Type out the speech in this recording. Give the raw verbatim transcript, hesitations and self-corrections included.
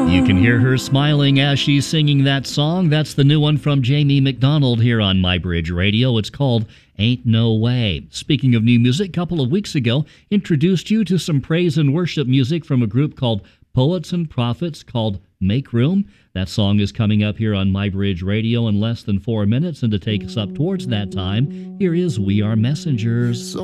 You can hear her smiling as she's singing that song. That's the new one from Jamie McDonald here on My Bridge Radio. It's called Ain't No Way. Speaking of new music, a couple of weeks ago, introduced you to some praise and worship music from a group called Poets and Prophets called Make Room. That song is coming up here on My Bridge Radio in less than four minutes, and to take us up towards that time, here is We Are Messengers. So